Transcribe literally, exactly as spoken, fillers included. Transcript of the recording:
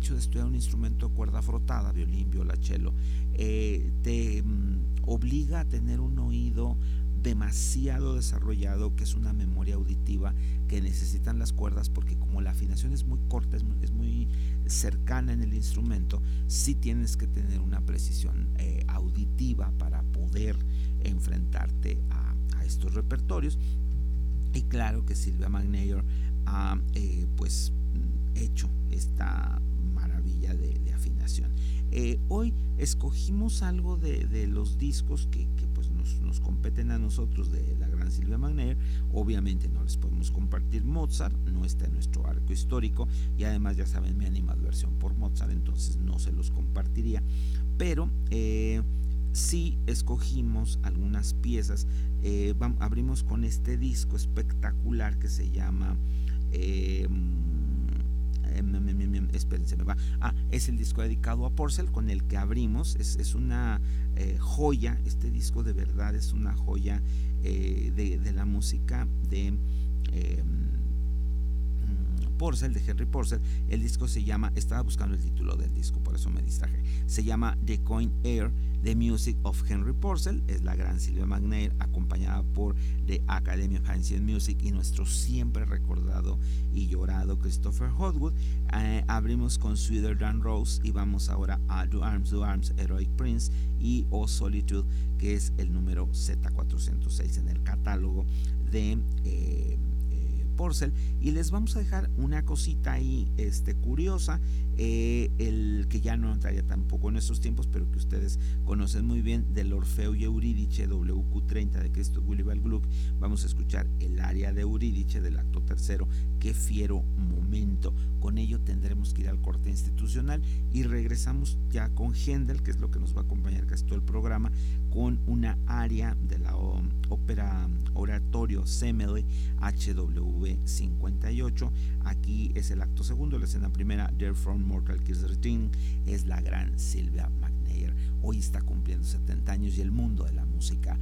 hecho de estudiar un instrumento de cuerda frotada, violín, viola, cello, eh, te mm, obliga a tener un oído demasiado desarrollado, que es una memoria auditiva que necesitan las cuerdas, porque como la afinación es muy corta, es muy, es muy cercana en el instrumento, sí tienes que tener una precisión eh, auditiva para poder enfrentarte a, a estos repertorios. Y claro que Sylvia McNair ha eh, pues hecho esta maravilla de, de afinación. Eh, hoy escogimos algo de, de los discos que, que pues nos, nos competen a nosotros de la gran Sylvia McNair. Obviamente no les podemos compartir Mozart, no está en nuestro arco histórico, y además ya saben mi animadversión por Mozart, entonces no se los compartiría, pero eh, sí escogimos algunas piezas. Eh, vamos, abrimos con este disco espectacular que se llama eh, espérense, me va. Ah, es el disco dedicado a Purcell con el que abrimos. Es, es una eh, joya. Este disco de verdad es una joya eh, de, de la música de eh, Purcell, de Henry Purcell. El disco se llama, estaba buscando el título del disco, por eso me distraje. Se llama The Coin Air, The Music of Henry Purcell. Es la gran Sylvia McNair, acompañada por The Academy of Ancient Music y nuestro siempre recordado y llorado Christopher Hogwood. Eh, abrimos con Sweeter Than Rose y vamos ahora a Do Arms, Do Arms, Heroic Prince y O Solitude, que es el número Z cuatrocientos seis en el catálogo de eh, Purcell. Y les vamos a dejar una cosita ahí este, curiosa, eh, el que ya no entraría tampoco en estos tiempos, pero que ustedes conocen muy bien, del Orfeo y Eurídice, W Q treinta de Christoph Willibald Gluck. Vamos a escuchar el aria de Eurídice del acto tercero, Qué fiero momento. Con ello tendremos que ir al corte institucional y regresamos ya con Händel, que es lo que nos va a acompañar casi todo el programa, con una aria de la ópera oratorio Semele H W cincuenta y ocho. Aquí es el acto segundo, la escena primera, Therefore Mortal Kiss Return. Es la gran Sylvia McNair. Hoy está cumpliendo setenta años y el mundo de la música